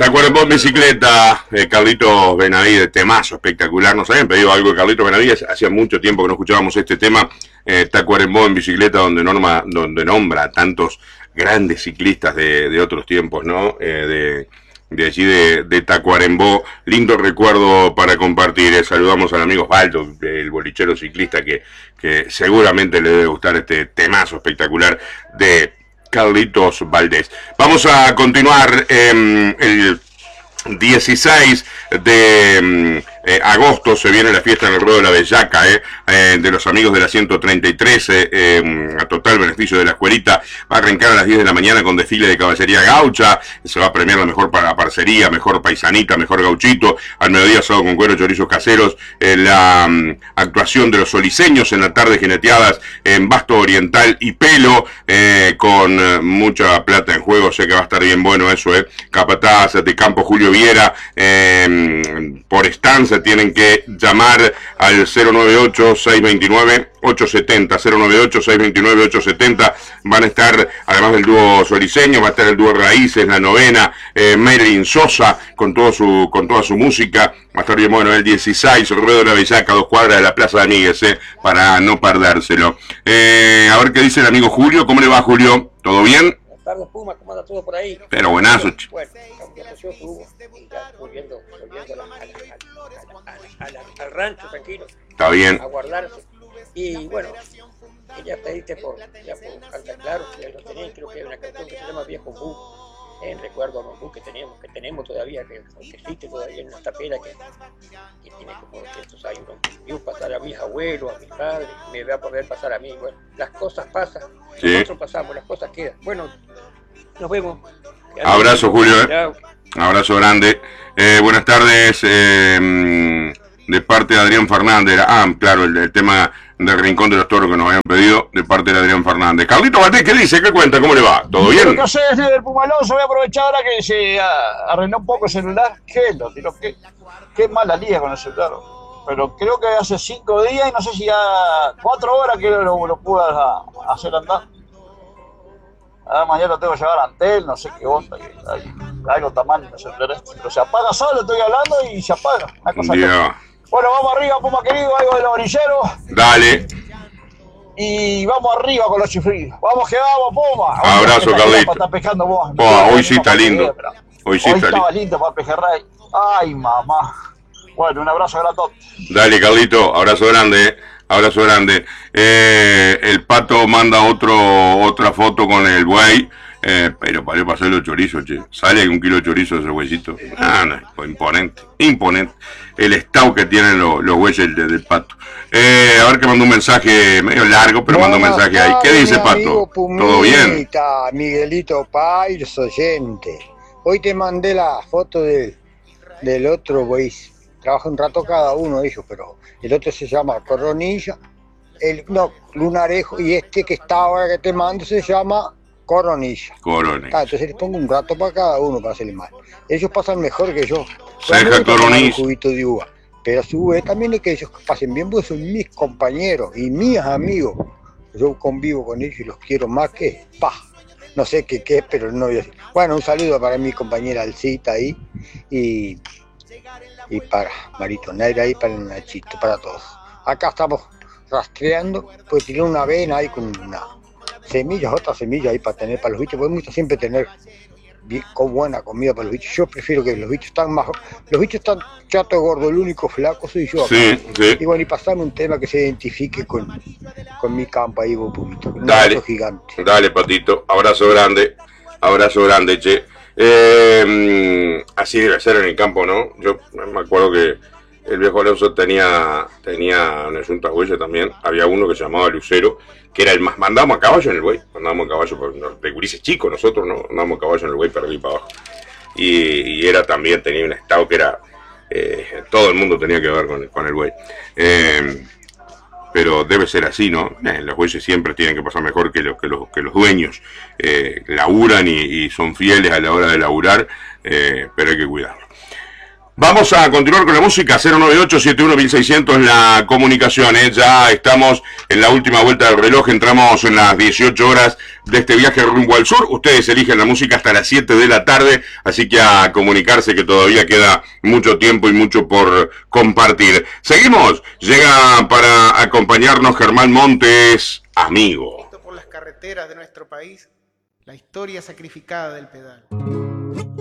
Tacuarembó en bicicleta, Carlitos Benavides, temazo espectacular. Nos habían pedido algo de Carlitos Benavides, hacía mucho tiempo que no escuchábamos este tema. Tacuarembó en bicicleta, donde nombra a tantos grandes ciclistas de otros tiempos, ¿no? De allí de Tacuarembó. Lindo recuerdo para compartir. Saludamos al amigo Osvaldo, el bolichero ciclista, que seguramente le debe gustar este temazo espectacular de Carlitos Valdés. Vamos a continuar el 16 de agosto se viene la fiesta en el Ruedo de la Bellaca, de los amigos de la 133, a total beneficio de la escuelita. Va a arrancar a las 10 de la mañana con desfile de caballería gaucha. Se va a premiar la mejor parcería, mejor paisanita, mejor gauchito. Al mediodía asado con cuero, chorizos caseros. La actuación de los soliseños en la tarde, jineteadas en basto oriental y pelo, con mucha plata en juego. Sé que va a estar bien bueno eso, Capataz de Campo Julio Viera, por estancia tienen que llamar al 098-629-870, 098-629-870. Van a estar, además del dúo soliseño, va a estar el dúo Raíces, La Novena, Marilyn Sosa, con toda su música. Va a estar bien bueno el 16, el Ruedo de la Bellaca, 2 cuadras de la Plaza de Amigues, para no perdérselo. A ver qué dice el amigo Julio. ¿Cómo le va, Julio? ¿Todo bien? Buenas tardes, Puma, ¿cómo anda todo por ahí? Pero buenazo. Bueno, cambió que hubo, ya volviendo al rancho, tranquilo. Está bien. A guardarse. Y bueno, quería pedirte por Canta Claro, que lo tenéis, creo que hay una canción que se llama Viejo Bu, en recuerdo a los Bu que tenemos todavía, que existe todavía en una tapera que tiene como 200 años. Vio pasar a mis abuelos, a mis padres, me va a poder pasar a mí. Bueno, las cosas pasan, sí. Nosotros pasamos, las cosas quedan. Bueno, nos vemos. Abrazo, Julio. Abrazo grande. Buenas tardes. De parte de Adrián Fernández. Claro, el tema del Rincón de los Toros que nos habían pedido, de parte de Adrián Fernández. Carlito Valdés, ¿qué dice? ¿Qué cuenta? ¿Cmo le va? ¿Todo bien? ¿Qué haces del Pumalonso? Voy a aprovechar ahora que se arregló un poco el celular. Qué mala lía con el celular. Pero creo que hace 5 días y no sé si ya 4 horas que lo pude hacer andar. Mañana lo tengo que llevar a Antel, no sé qué onda, que hay algo tamaño en el celular este. Pero se apaga solo, estoy hablando y se apaga. Una cosa Bueno, vamos arriba, Puma querido, algo de los orilleros. Dale. Y vamos arriba con los chifridos. Vamos que vamos, Puma. Abrazo, Carlito. Está pescando vos. Hoy sí está lindo. Hoy sí estaba lindo para pejerrey. Ay, mamá. Bueno, un abrazo grandote. Dale, Carlito, abrazo grande. Abrazo grande. El Pato manda otra foto con el buey. Pero para pasar los chorizos, che. Sale 1 kilo de chorizo de ese huesito. No, imponente. El estado que tienen los bueyes del Pato. A ver que mandó un mensaje medio largo, pero mandó un mensaje ahí. ¿Qué dice, Pato? Pumita, ¿todo bien? Miguelito Pais, oyente. Hoy te mandé la foto del otro buey. Trabaja un rato cada uno de ellos, pero el otro se llama Coronilla, Lunarejo, y este que está ahora que te mando se llama Coronilla. Entonces les pongo un rato para cada uno para hacerle mal. Ellos pasan mejor que yo. Ceja Coronilla. Un cubito de uva. Pero a su vez también es que ellos pasen bien, porque son mis compañeros y mis amigos. Yo convivo con ellos y los quiero más que no sé qué es, pero no voy a decir. Bueno, un saludo para mi compañera Alcita ahí y para Marito Neira y para el Nachito, para todos. Acá estamos rastreando, pues tiene una avena ahí con una semillas, otra semilla ahí para tener para los bichos, porque me gusta siempre tener con buena comida para los bichos. Yo prefiero que los bichos están chatos, gordos, el único flaco soy yo acá. Sí. Y bueno, y pasarme un tema que se identifique con mi campo ahí, vos, Pumito. Dale, gigante. Dale, Patito, abrazo grande, che. Así debe ser en el campo, ¿no? Yo me acuerdo que el viejo Alonso tenía una junta huella también. Había uno que se llamaba Lucero, que era el más. Mandábamos a caballo en el buey. De gurises chicos nosotros, ¿no? Mandábamos a caballo en el buey para arriba y para abajo. Y era también, tenía un estado que era. Todo el mundo tenía que ver con el buey. Pero debe ser así, ¿no? Los bueyes siempre tienen que pasar mejor que los dueños. Laburan y son fieles a la hora de laburar, pero hay que cuidarlo. Vamos a continuar con la música. 098-71-1600 en la comunicación. Ya estamos en la última vuelta del reloj. Entramos en las 18 horas de este viaje rumbo al sur. Ustedes eligen la música hasta las 7 de la tarde. Así que a comunicarse, que todavía queda mucho tiempo y mucho por compartir. Seguimos. Llega para acompañarnos Germán Montes, amigo. Por las carreteras de nuestro país, la historia sacrificada del pedal.